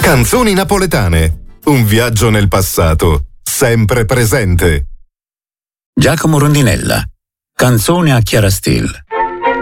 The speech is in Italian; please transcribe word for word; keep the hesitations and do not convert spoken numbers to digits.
Canzoni napoletane. Un viaggio nel passato, sempre presente. Giacomo Rondinella. Canzone a Chiara Still.